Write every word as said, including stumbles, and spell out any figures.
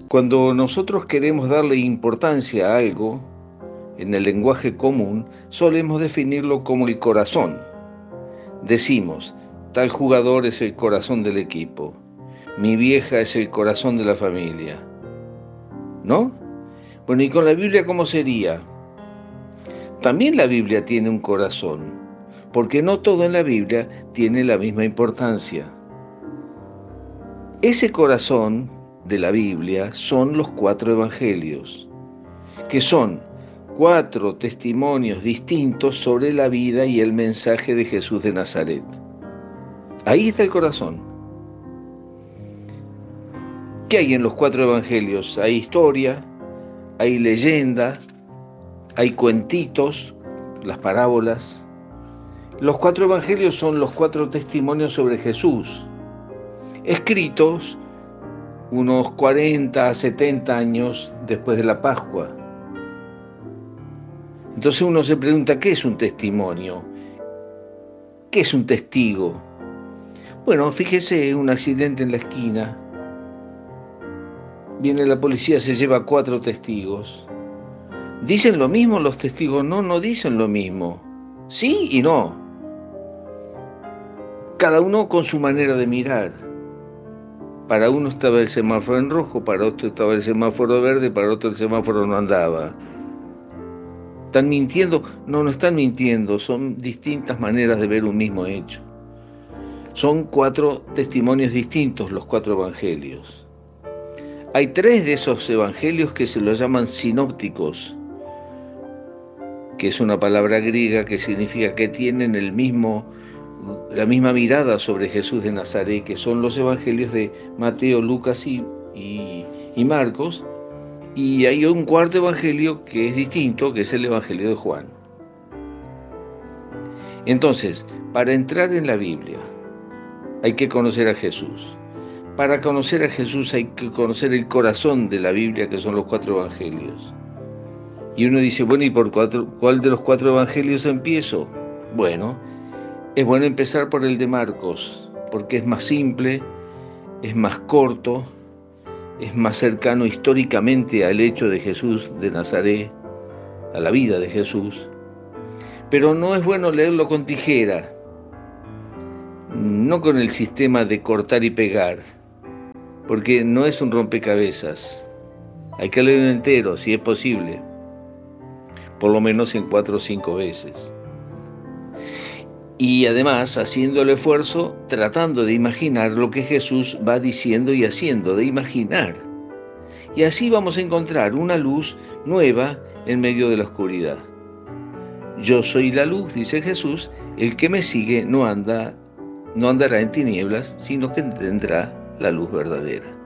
Cuando nosotros queremos darle importancia a algo, en el lenguaje común, solemos definirlo como el corazón. Decimos, tal jugador es el corazón del equipo, mi vieja es el corazón de la familia, ¿no? Bueno, ¿y con la Biblia cómo sería? También la Biblia tiene un corazón, porque no todo en la Biblia tiene la misma importancia. Ese corazón de la Biblia son los cuatro evangelios, que son cuatro testimonios distintos sobre la vida y el mensaje de Jesús de Nazaret. Ahí está el corazón. ¿Qué hay en los cuatro evangelios? Hay historia, hay leyenda, hay cuentitos, las parábolas. Los cuatro evangelios son los cuatro testimonios sobre Jesús, escritos unos cuarenta a setenta años después de la Pascua. Entonces uno se pregunta, ¿qué es un testimonio? ¿Qué es un testigo? Bueno, fíjese, un accidente en la esquina. Viene la policía, se lleva cuatro testigos. ¿Dicen lo mismo los testigos? No, no dicen lo mismo. Sí y no. Cada uno con su manera de mirar. Para uno estaba el semáforo en rojo, para otro estaba el semáforo verde, para otro el semáforo no andaba. ¿Están mintiendo? No, no están mintiendo, son distintas maneras de ver un mismo hecho. Son cuatro testimonios distintos los cuatro evangelios. Hay tres de esos evangelios que se los llaman sinópticos, que es una palabra griega que significa que tienen el mismo, la misma mirada sobre Jesús de Nazaret, que son los evangelios de Mateo, Lucas y, y, y Marcos. Y hay un cuarto evangelio que es distinto, que es el evangelio de Juan. Entonces, para entrar en la Biblia hay que conocer a Jesús. Para conocer a Jesús hay que conocer el corazón de la Biblia, que son los cuatro evangelios. Y uno dice, bueno, ¿y por cuatro, cuál de los cuatro evangelios empiezo? Bueno, es bueno empezar por el de Marcos, porque es más simple, es más corto, es más cercano históricamente al hecho de Jesús de Nazaret, a la vida de Jesús. Pero no es bueno leerlo con tijera, no con el sistema de cortar y pegar, porque no es un rompecabezas. Hay que leerlo entero, si es posible, por lo menos en cuatro o cinco veces. Y además haciendo el esfuerzo, tratando de imaginar lo que Jesús va diciendo y haciendo, de imaginar. Y así vamos a encontrar una luz nueva en medio de la oscuridad. Yo soy la luz, dice Jesús, el que me sigue no anda, no andará en tinieblas, sino que tendrá la luz verdadera.